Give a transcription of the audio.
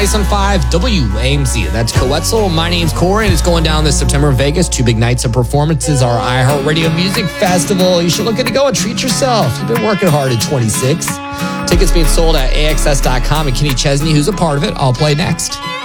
95 WAMC. That's Coetzel. My name's Corey, and it's going down this September in Vegas. 2 big nights of performances. Our iHeartRadio Music Festival. You should look at it, go and treat yourself. You've been working hard at 26. Tickets being sold at AXS.com, and Kenny Chesney, who's a part of it, I'll play next.